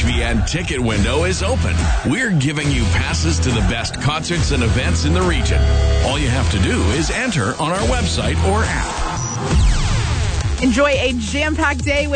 HVN ticket window is open. We're giving you passes to the best concerts and events in the region. All you have to do is enter on our website or app. Enjoy a jam-packed day with